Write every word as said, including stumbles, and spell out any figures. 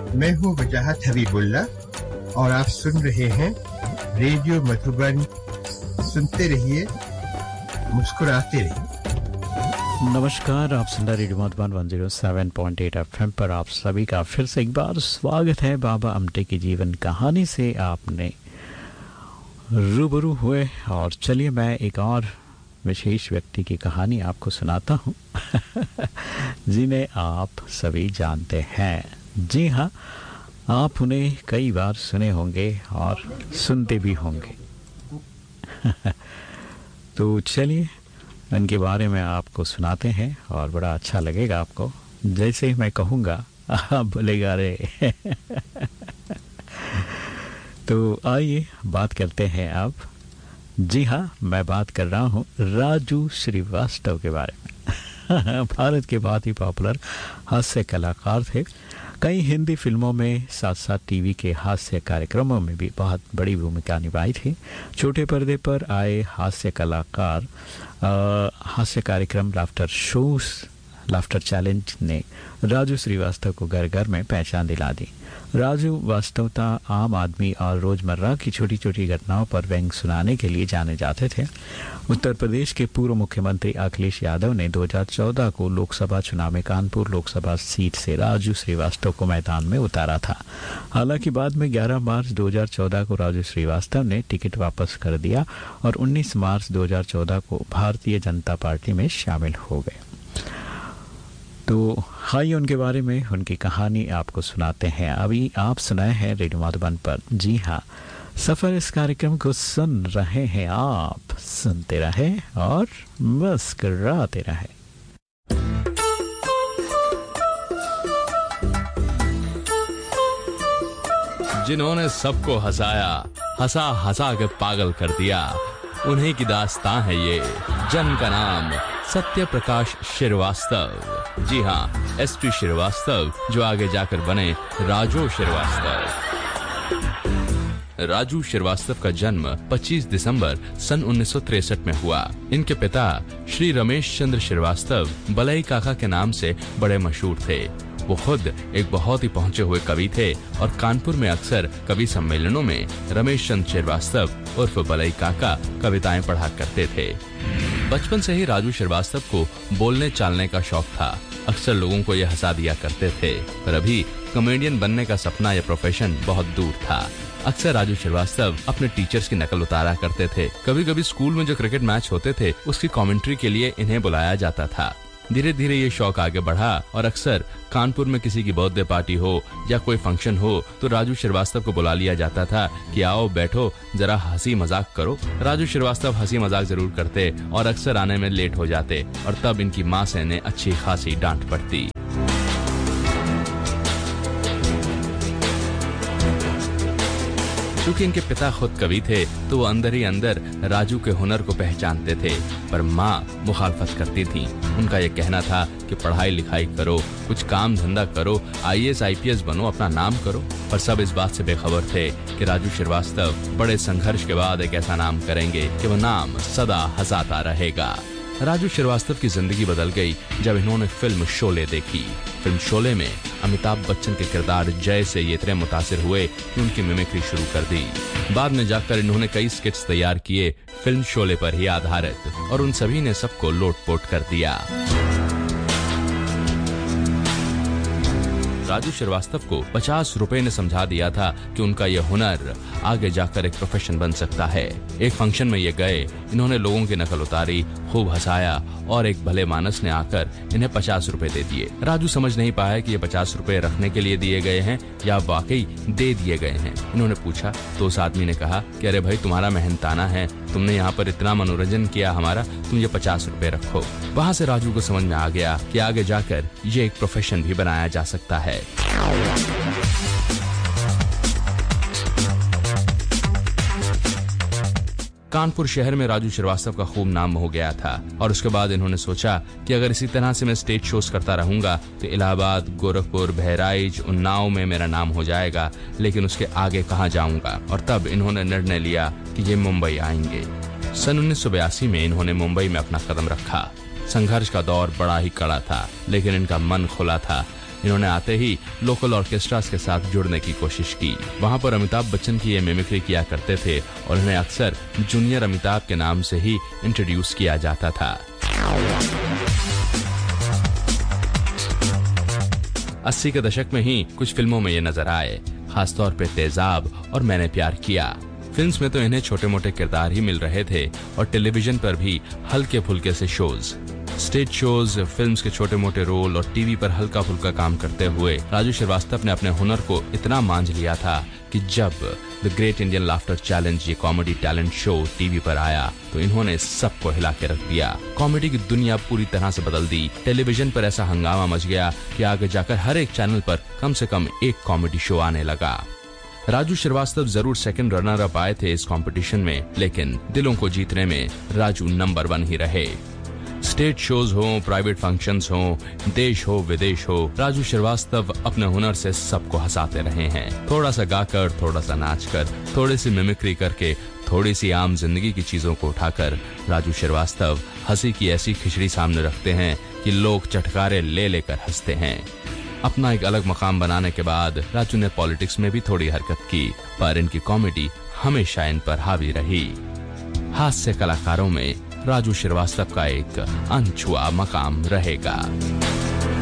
मैं हूँ वजाहत हबीबुल्ला और आप सुन रहे हैं रेडियो मधुबन। सुनते रहिए, मुस्कुराते रहिए। नमस्कार, आप सुन रहे रेडियो मधुबन एक सौ सात पॉइंट आठ एफएम पर आप सभी का फिर से एक बार स्वागत है। बाबा अमटे की जीवन कहानी से आपने रूबरू हुए और चलिए मैं एक और विशेष व्यक्ति की कहानी आपको सुनाता हूँ जिन्हें आप सभी जानते हैं। जी हाँ, आप उन्हें कई बार सुने होंगे और सुनते भी होंगे तो चलिए उनके बारे में आपको सुनाते हैं और बड़ा अच्छा लगेगा आपको। जैसे मैं कहूँगा आप बोलेगा रे तो आइए बात करते हैं अब। जी हाँ, मैं बात कर रहा हूँ राजू श्रीवास्तव के बारे में। भारत के बहुत ही पॉपुलर हास्य कलाकार थे। कई हिंदी फिल्मों में साथ साथ टीवी के हास्य कार्यक्रमों में भी बहुत बड़ी भूमिका निभाई थी। छोटे पर्दे पर आए हास्य कलाकार हास्य कार्यक्रम लाफ्टर शोज लाफ्टर चैलेंज ने राजू श्रीवास्तव को घर घर में पहचान दिला दी। राजू वास्तवता आम आदमी और रोजमर्रा की छोटी छोटी घटनाओं पर व्यंग सुनाने के लिए जाने जाते थे। उत्तर प्रदेश के पूर्व मुख्यमंत्री अखिलेश यादव ने दो हज़ार चौदह को लोकसभा चुनाव में कानपुर लोकसभा सीट से राजू श्रीवास्तव को मैदान में उतारा था। हालांकि बाद में ग्यारह मार्च दो हज़ार चौदह को राजू श्रीवास्तव ने टिकट वापस कर दिया और उन्नीस मार्च दो हज़ार चौदह को भारतीय जनता पार्टी में शामिल हो गए। तो आइए उनके बारे में उनकी कहानी आपको सुनाते हैं। अभी आप सुनाए हैं रेडियो मधुबन पर। जी हाँ, सफर इस कार्यक्रम को सुन रहे हैं आप। सुनते रहे और मुस्कुराते रहे। जिन्होंने सबको हंसाया, हंसा हंसा के पागल कर दिया, उन्हीं की दास्तां है ये। जन्म का नाम सत्य प्रकाश श्रीवास्तव। जी हाँ, एसपी श्रीवास्तव, जो आगे जाकर बने राजू श्रीवास्तव। राजू श्रीवास्तव का जन्म पच्चीस दिसंबर सन उन्नीस सौ तिरसठ में हुआ। इनके पिता श्री रमेश चंद्र श्रीवास्तव बलई काका के नाम से बड़े मशहूर थे। वो खुद एक बहुत ही पहुंचे हुए कवि थे और कानपुर में अक्सर कवि सम्मेलनों में रमेश चंद्र श्रीवास्तव उर्फ बलई काका कविताएं पढ़ा करते थे। बचपन से ही राजू श्रीवास्तव को बोलने चालने का शौक था। अक्सर लोगों को यह हंसा दिया करते थे, पर अभी कॉमेडियन बनने का सपना या प्रोफेशन बहुत दूर था। अक्सर राजू श्रीवास्तव अपने टीचर्स की नकल उतारा करते थे। कभी कभी स्कूल में जो क्रिकेट मैच होते थे उसकी कमेंट्री के लिए इन्हें बुलाया जाता था। धीरे धीरे ये शौक आगे बढ़ा और अक्सर कानपुर में किसी की बर्थडे पार्टी हो या कोई फंक्शन हो तो राजू श्रीवास्तव को बुला लिया जाता था कि आओ बैठो, जरा हंसी मजाक करो। राजू श्रीवास्तव हंसी मजाक जरूर करते और अक्सर आने में लेट हो जाते और तब इनकी माँ से इन्हें अच्छी खासी डांट पड़ती। क्योंकि इनके पिता खुद कवि थे तो वो अंदर ही अंदर राजू के हुनर को पहचानते थे, पर माँ मुखालफत करती थी। उनका ये कहना था कि पढ़ाई लिखाई करो, कुछ काम धंधा करो, आईएएस आईपीएस बनो, अपना नाम करो। पर सब इस बात से बेखबर थे कि राजू श्रीवास्तव बड़े संघर्ष के बाद एक ऐसा नाम करेंगे कि वो नाम सदा हंसाता रहेगा। राजू श्रीवास्तव की जिंदगी बदल गई जब इन्होंने फिल्म शोले देखी। फिल्म शोले में अमिताभ बच्चन के किरदार जय से ये इतने मुतासिर हुए कि उनकी मिमिक्री शुरू कर दी। बाद में जाकर इन्होंने कई स्किट्स तैयार किए फिल्म शोले पर ही आधारित, और उन सभी ने सबको लोटपोट कर दिया। राजू श्रीवास्तव को पचास रुपए ने समझा दिया था कि उनका यह हुनर आगे जाकर एक प्रोफेशन बन सकता है। एक फंक्शन में ये गए, इन्होंने लोगों की नकल उतारी, खूब हंसाया और एक भले मानस ने आकर इन्हें पचास रुपए दे दिए। राजू समझ नहीं पाया कि ये पचास रुपए रखने के लिए दिए गए हैं या वाकई दे दिए गए हैं। इन्होंने पूछा तो उस आदमी ने कहा कि अरे भाई, तुम्हारा मेहनताना है, तुमने यहाँ पर इतना मनोरंजन किया हमारा, तुम ये पचास रुपए रखो। वहाँ से राजू को समझ में आ गया कि आगे जाकर ये एक प्रोफेशन भी बनाया जा सकता है। कानपुर शहर में राजू श्रीवास्तव का खूब नाम हो गया था और उसके बाद इन्होंने सोचा कि अगर इसी तरह से मैं स्टेज शोज करता रहूंगा तो इलाहाबाद, गोरखपुर, बहराइच, उन्नाव में मेरा नाम हो जाएगा, लेकिन उसके आगे कहाँ जाऊंगा। और तब इन्होंने निर्णय लिया कि ये मुंबई आएंगे। सन उन्नीस सौ बयासी में इन्होंने मुंबई में अपना कदम रखा। संघर्ष का दौर बड़ा ही कड़ा था, लेकिन इनका मन खुला था। इन्होंने आते ही लोकल ऑर्केस्ट्रास के साथ जुड़ने की कोशिश की। वहां पर अमिताभ बच्चन की ये मिमिक्री किया करते थे और इन्हें अक्सर जूनियर अमिताभ के नाम से ही इंट्रोड्यूस किया जाता था। अस्सी के दशक में ही कुछ फिल्मों में ये नजर आए, खासतौर पे तेजाब और मैंने प्यार किया। फिल्म्स में तो इन्हें छोटे मोटे किरदार ही मिल रहे थे और टेलीविजन पर भी हल्के फुल्के से शोज, स्टेज शोज, फिल्म्स के छोटे मोटे रोल और टीवी पर हल्का फुल्का काम करते हुए राजू श्रीवास्तव ने अपने हुनर को इतना मांझ लिया था कि जब the great Indian laughter challenge ये कॉमेडी टैलेंट शो टीवी पर आया तो इन्होंने सबको हिला के रख दिया। कॉमेडी की दुनिया पूरी तरह से बदल दी। टेलीविजन पर ऐसा हंगामा मच गया कि आगे जाकर हर एक चैनल पर कम से कम एक कॉमेडी शो आने लगा। राजू श्रीवास्तव जरूर सेकंड रनर अप आए थे इस कंपटीशन में, लेकिन दिलों को जीतने में राजू नंबर वन ही रहे। स्टेज शोज हो, प्राइवेट फंक्शंस हो, देश हो विदेश हो, राजू श्रीवास्तव अपने हुनर से सबको हंसाते रहे हैं। थोड़ा सा गाकर, थोड़ा सा नाचकर, थोड़ी सी मिमिक्री करके, थोड़ी सी आम जिंदगी की चीजों को उठाकर राजू श्रीवास्तव हंसी की ऐसी खिचड़ी सामने रखते हैं कि लोग चटकारे ले लेकर हंसते हैं। अपना एक अलग मकाम बनाने के बाद राजू ने पॉलिटिक्स में भी थोड़ी हरकत की, पर इनकी कॉमेडी हमेशा इन पर हावी रही। हास्य कलाकारों में राजू श्रीवास्तव का एक अनछुआ मकाम रहेगा।